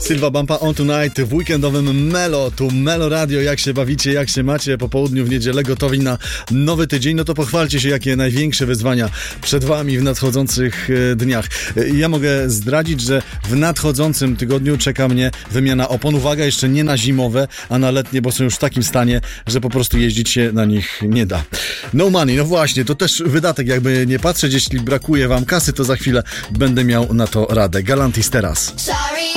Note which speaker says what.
Speaker 1: Sylwa Bampa on Tonight w weekendowym Melo. Tu Melo Radio. Jak się bawicie, jak się macie po południu w niedzielę, gotowi na nowy tydzień? No to pochwalcie się, jakie największe wyzwania przed wami w nadchodzących dniach. Ja mogę zdradzić, że w nadchodzącym tygodniu czeka mnie wymiana opon. Uwaga, jeszcze nie na zimowe, a na letnie, bo są już w takim stanie, że po prostu jeździć się na nich nie da. No money, no właśnie, to też wydatek, jakby nie patrzeć. Jeśli brakuje wam kasy, to za chwilę będę miał na to radę. Galantis teraz.